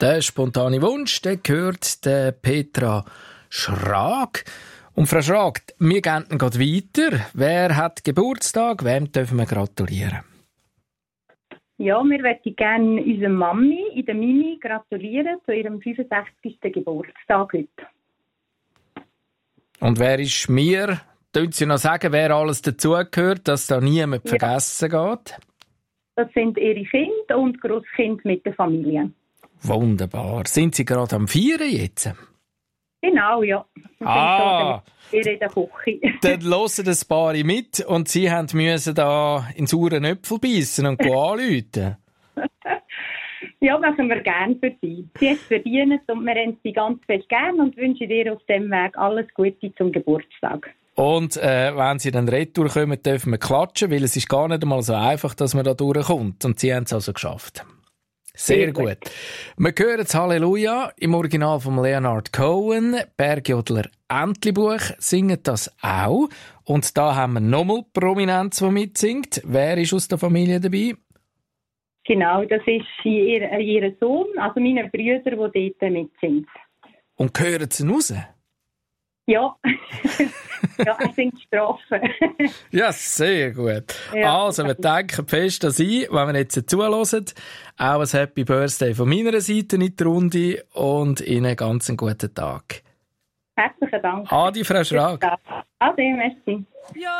Der spontane Wunsch, der gehört der Petra Schrag. Und Frau Schrag, wir gehen gerade weiter. Wer hat Geburtstag? Wem dürfen wir gratulieren? Ja, wir möchten gerne unserer Mami, in der Mimi, gratulieren zu ihrem 65. Geburtstag heute. Und wer ist mir? Können Sie noch sagen, wer alles dazugehört, dass da niemand vergessen geht? Das sind ihre Kinder und Grosskinder mit der Familie. Wunderbar. Sind Sie gerade am Feiern jetzt? Genau, ja. Wir sind in der Küche. Dann hören ein paar mit und Sie müssen da in sauren Äpfel beißen und anrufen. Ja, machen wir gerne für Sie. Sie haben es verdient und wir haben Sie ganz fest gern und wünschen dir auf dem Weg alles Gute zum Geburtstag. Und wenn Sie dann retour kommen, dürfen wir klatschen, weil es ist gar nicht einmal so einfach, dass man da durchkommt. Und Sie haben es also geschafft. Sehr gut. Wir hören das Halleluja im Original von Leonard Cohen. Bergjodler Entlebuch singen das auch. Und da haben wir nochmal Prominenz, die mitsingt. Wer ist aus der Familie dabei? Genau, das ist ihr Sohn, also meine Brüder, die dort mitsingen. Und hören Sie ihn raus? Ja. Ja, er singt Strafen. Ja, sehr gut. Ja. Also, wir denken fest an Sie, wenn wir jetzt zuhören. Auch ein Happy Birthday von meiner Seite in die Runde und Ihnen einen ganz guten Tag. Herzlichen Dank. Adi, Frau Schrag. Ade, merci. Ja.